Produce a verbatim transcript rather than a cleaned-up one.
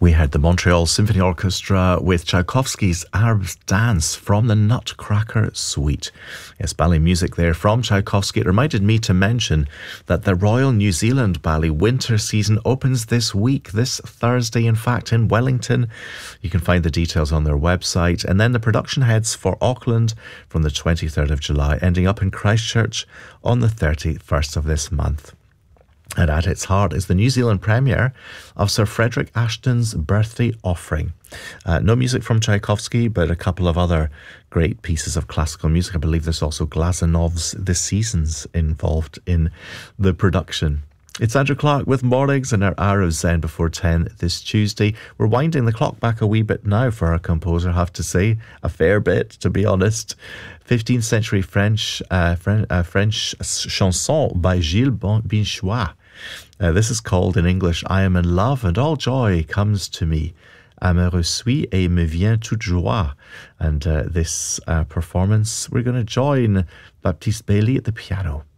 We heard the Montreal Symphony Orchestra with Tchaikovsky's Arab's Dance from the Nutcracker Suite. Yes, ballet music there from Tchaikovsky. It reminded me to mention that the Royal New Zealand Ballet winter season opens this week, this Thursday, in fact, in Wellington. You can find the details on their website. And then the production heads for Auckland from the twenty-third of July, ending up in Christchurch on the thirty-first of this month. And at its heart is the New Zealand premiere of Sir Frederick Ashton's Birthday Offering. Uh, no music from Tchaikovsky, but a couple of other great pieces of classical music. I believe there's also Glazanov's The Seasons involved in the production. It's Andrew Clark with Mornings and our hour of Zen before ten this Tuesday. We're winding the clock back a wee bit now for our composer, I have to say. A fair bit, to be honest. fifteenth century French uh, French, uh, French chanson by Gilles Binchois. Uh, this is called in English, I am in love and all joy comes to me. Amoureux suis et me vient toute joie. And uh, this uh, performance, we're going to join Baptiste Bailly at the piano.